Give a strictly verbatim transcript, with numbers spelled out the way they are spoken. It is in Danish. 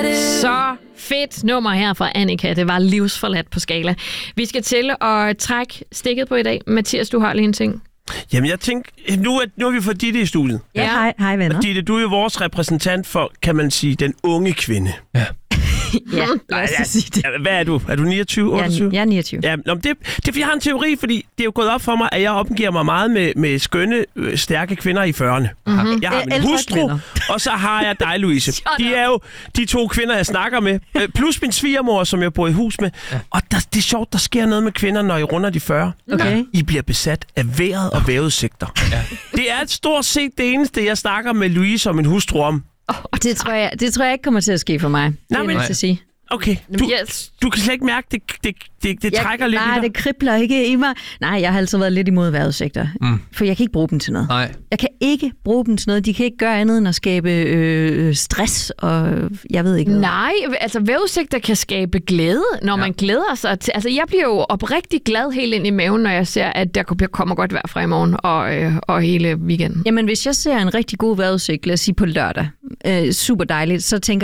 Så fedt nummer her fra Annika. Det var livsforladt på skala. Vi skal til at trække stikket på i dag. Mathias, du har lige en ting. Jamen, jeg tænker, nu er, nu er vi fået Ditte i studiet. Ja, hej, hej venner. Og Ditte, du er jo vores repræsentant for, kan man sige, den unge kvinde. Ja. Ja, lad os sige det. Hvad er du? Er du niogtyve, otteogtyve? Jeg er niogtyve. Ja, det, det er, fordi jeg har en teori, fordi det er jo gået op for mig, at jeg omgiver mig meget med, med skønne, stærke kvinder i fyrrerne. Mm-hmm. Jeg har min hustru, kvinder. Og så har jeg dig, Louise. De er jo de to kvinder, jeg snakker med. Plus min svigermor, som jeg bor i hus med. Ja. Og der, det er sjovt, der sker noget med kvinder, når I runder de fyrre. Okay. I bliver besat af vejret og vævesigter. Ja. Det er et stort set det eneste, jeg snakker med Louise og min hustru om. Oh, det, tror jeg, det tror jeg ikke kommer til at ske for mig. Det er nødt til at sige. Okay, du, yes. du kan slet ikke mærke, det, det, det, det jeg, trækker lidt nej, i dig? Nej, det kribler ikke i mig. Nej, jeg har altid været lidt imod vejrudsigter. Mm. For jeg kan ikke bruge dem til noget. Nej. Jeg kan ikke bruge dem til noget. De kan ikke gøre andet end at skabe øh, stress, og jeg ved ikke noget. Nej, altså vejrudsigter kan skabe glæde, når ja. man glæder sig til. Altså, jeg bliver jo oprigtig glad helt ind i maven, når jeg ser, at der kommer godt vejr fra i morgen og, øh, og hele weekenden. Jamen, hvis jeg ser en rigtig god vejrudsigt, lad os sige på lørdag, øh, super dejligt, så tænker